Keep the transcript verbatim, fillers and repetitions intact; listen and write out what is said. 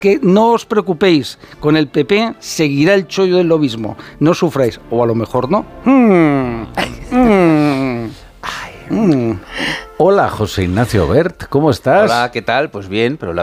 que no os preocupéis, con el P P seguirá el chollo del lobismo, no sufráis, o a lo mejor no. Mm, mm, mm. Hola, José Ignacio Bert, ¿cómo estás? Hola, ¿qué tal? Pues bien, pero la